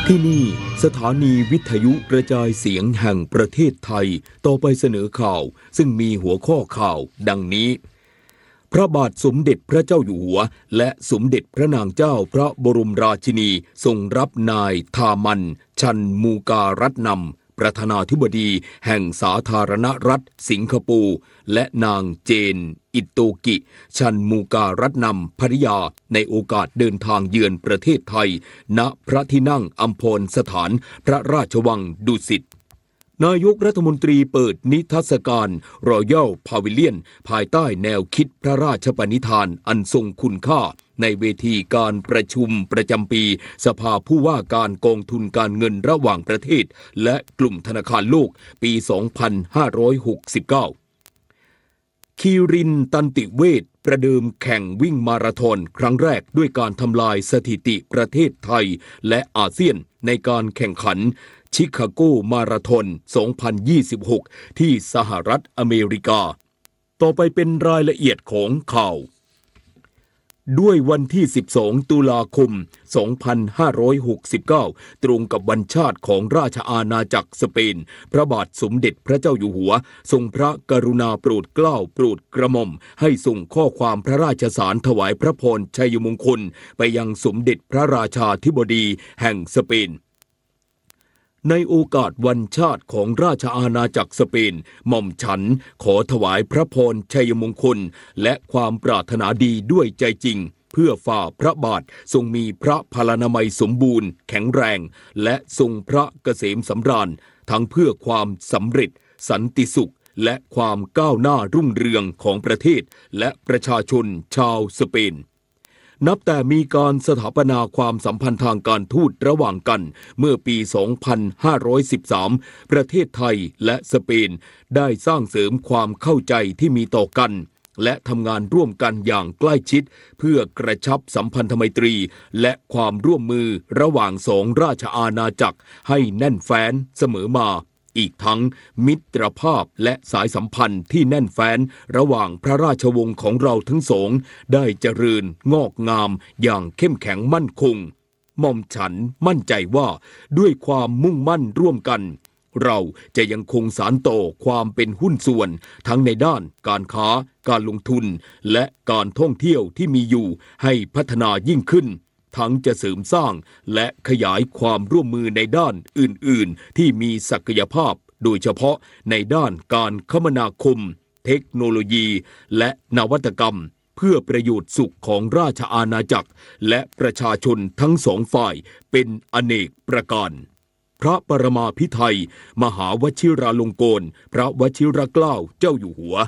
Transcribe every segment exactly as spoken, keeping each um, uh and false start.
ที่นี่สถานีวิทยุกระจายเสียงแห่งประเทศไทยต่อไปเสนอข่าวซึ่งมีหัวข้อข่าวดังนี้พระบาทสมเด็จพระเจ้าอยู่หัวและสมเด็จพระนางเจ้าพระบรมราชินีทรงรับนายทามันชันมูการัตนำประธานาธิบดีแห่งสาธารณรัฐสิงคโปร์และนางเจนอิโตกิชันมูการัตนำภริยาในโอกาสเดินทางเยือนประเทศไทยณพระที่นั่งอัมพรสถานพระราชวังดุสิตนายกรัฐมนตรีเปิดนิทรรศการรอยัลพาวิเลียนภายใต้แนวคิดพระราชปณิธานอันทรงคุณค่าในเวทีการประชุมประจำปีสภาผู้ว่าการกองทุนการเงินระหว่างประเทศและกลุ่มธนาคารโลกปี สองพันห้าร้อยหกสิบเก้า คีรินตันติเวชประเดิมแข่งวิ่งมาราธอนครั้งแรกด้วยการทำลายสถิติประเทศไทยและอาเซียนในการแข่งขันชิคาโกมาราธอน สองพันยี่สิบหก ที่สหรัฐอเมริกาต่อไปเป็นรายละเอียดของข่าวด้วยวันที่สิบสองตุลาคมสองพันห้าร้อยหกสิบเก้าตรงกับวันชาติของราชอาณาจักรสเปนพระบาทสมเด็จพระเจ้าอยู่หัวทรงพระกรุณาโปรดเกล้าโปรดกระหม่อมให้ส่งข้อความพระราชสารถวายพระพรชัยมงคลไปยังสมเด็จพระราชาธิบดีแห่งสเปนในโอกาสวันชาติของราชอาณาจักรสเปนหม่อมฉันขอถวายพระพรชัยมงคลและความปรารถนาดีด้วยใจจริงเพื่อฝ่าพระบาททรงมีพระพลานามัยสมบูรณ์แข็งแรงและทรงพระเกษมสำราญทั้งเพื่อความสำเร็จสันติสุขและความก้าวหน้ารุ่งเรืองของประเทศและประชาชนชาวสเปนนับแต่มีการสถาปนาความสัมพันธ์ทางการทูตระหว่างกันเมื่อปี สองพันห้าร้อยสิบสาม ประเทศไทยและสเปนได้สร้างเสริมความเข้าใจที่มีต่อกันและทำงานร่วมกันอย่างใกล้ชิดเพื่อกระชับสัมพันธไมตรีและความร่วมมือระหว่างสองราชอาณาจักรให้แน่นแฟ้นเสมอมาอีกทั้งมิตรภาพและสายสัมพันธ์ที่แน่นแฟ้นระหว่างพระราชวงศ์ของเราทั้งสองได้เจริญงอกงามอย่างเข้มแข็งมั่นคงหม่อมฉันมั่นใจว่าด้วยความมุ่งมั่นร่วมกันเราจะยังคงสานต่อความเป็นหุ้นส่วนทั้งในด้านการค้าการลงทุนและการท่องเที่ยวที่มีอยู่ให้พัฒนายิ่งขึ้นทั้งจะเสริมสร้างและขยายความร่วมมือในด้านอื่นๆที่มีศักยภาพโดยเฉพาะในด้านการคมนาคมเทคโนโลยีและนวัตกรรมเพื่อประโยชน์สุขของราชอาณาจักรและประชาชนทั้งสองฝ่ายเป็นอเนกประการพระปรมาภิไธยมหาวชิราลงกรณ์พระวชิรเกล้าเจ้าอยู่หัว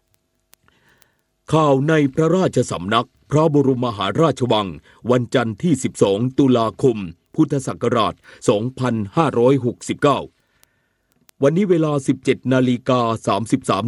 ข่าวในพระราชสำนักพระบรมมหาราชวังวันจันทร์ที่สิบสองตุลาคมพุทธศักราชสองพันห้าร้อยหกสิบเก้าวันนี้เวลา สิบเจ็ดนาฬิกาสามสิบสาม